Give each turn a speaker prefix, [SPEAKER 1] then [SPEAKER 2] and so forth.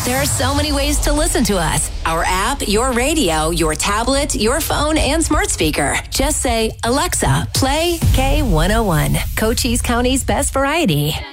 [SPEAKER 1] There are so many ways to listen to us. Our app, your radio, your tablet, your phone, and smart speaker. Just say, Alexa, play K101, Cochise County's best variety.